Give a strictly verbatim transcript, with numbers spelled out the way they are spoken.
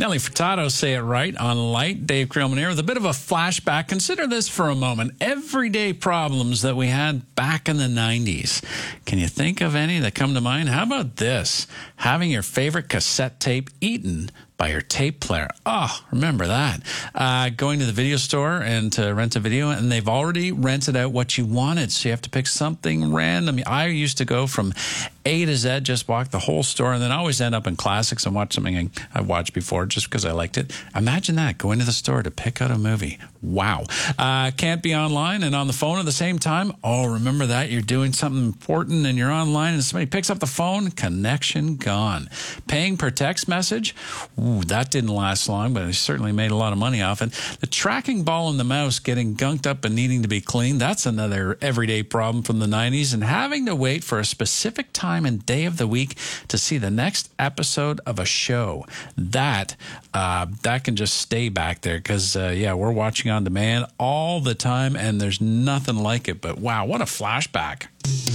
Nelly Furtado, Say It Right on Light. Dave Creelman here with a bit of a flashback. Consider this for a moment. Everyday problems that we had back in the nineties. Can you think of any that come to mind? How about this? Having your favorite cassette tape eaten by your tape player. Oh, remember that. Uh, going to the video store and to rent a video, and they've already rented out what you wanted, so you have to pick something random. I used to go from A to Z, just walk the whole store, and then I always end up in classics and watch something I've watched before just because I liked it. Imagine that, going to the store to pick out a movie. Wow. Uh, can't be online and on the phone at the same time. Oh, remember that? You're doing something important and you're online and somebody picks up the phone, connection gone. Paying per text message. Ooh, that didn't last long, but I certainly made a lot of money off it. The tracking ball and the mouse getting gunked up and needing to be cleaned. That's another everyday problem from the nineties. And having to wait for a specific time and day of the week to see the next episode of a show. That, uh, that can just stay back there because, uh, yeah, we're watching on demand all the time and there's nothing like it. But wow, what a flashback.